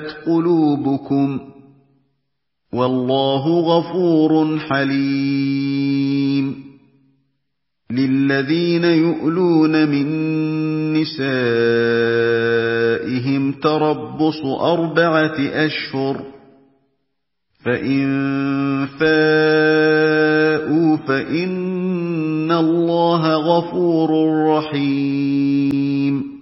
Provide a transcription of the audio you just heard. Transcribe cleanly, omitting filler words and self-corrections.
قلوبكم والله غفور حليم للذين يؤلون من نسائهم تربص 4 أشهر فإن فاءوا فإن الله غفور رحيم